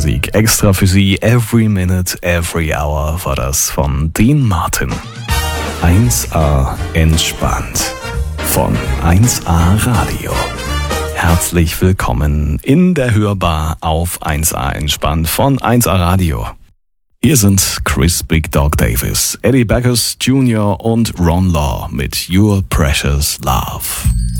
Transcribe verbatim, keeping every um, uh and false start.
Musik extra für Sie. Every Minute, Every Hour war das von Dean Martin. eins A entspannt von eins A Radio. Herzlich willkommen in der Hörbar auf eins A entspannt von eins A Radio. Hier sind Chris Big Dog Davis, Eddie Backus Junior und Ron Law mit Your Precious Love.